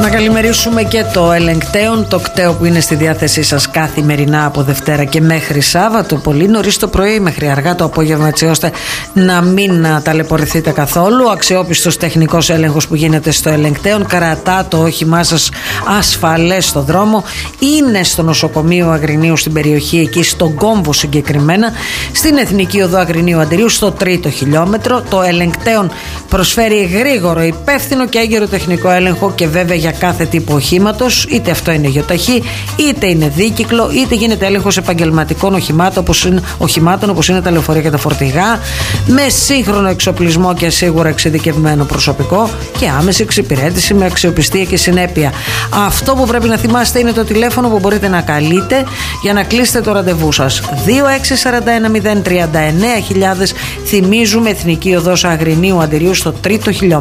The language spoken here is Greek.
Να καλημερίσουμε και το Ελεγκτέον, το κτέο που είναι στη διάθεσή σας καθημερινά από Δευτέρα και μέχρι Σάββατο, πολύ νωρίς το πρωί μέχρι αργά το απόγευμα, έτσι ώστε να μην ταλαιπωρηθείτε καθόλου. Αξιόπιστος τεχνικός έλεγχος που γίνεται στο Ελεγκτέον κρατά το όχημά σας ασφαλές στο δρόμο. Είναι στο νοσοκομείο Αγρινίου στην περιοχή εκεί, στον Κόμβο συγκεκριμένα, στην Εθνική Οδό Αγρινίου Αντιρίου, στο 3ο χιλιόμετρο. Το Ελεγκτέον προσφέρει γρήγορο, υπεύθυνο και έγκαιρο τεχνικό έλεγχο και βέβαια για κάθε τύπο οχήματος, είτε αυτό είναι γεωταχή, είτε είναι δίκυκλο, είτε γίνεται έλεγχος επαγγελματικών οχημάτων όπως είναι τα λεωφορεία και τα φορτηγά, με σύγχρονο εξοπλισμό και σίγουρα εξειδικευμένο προσωπικό και άμεση εξυπηρέτηση με αξιοπιστία και συνέπεια. Αυτό που πρέπει να θυμάστε είναι το τηλέφωνο που μπορείτε να καλείτε για να κλείσετε το ραντεβού σας. 2641 039 000. Θυμίζουμε, Εθνική Οδός Αγρινίου Αντιρίου στο 3ο χιλιόμετρο.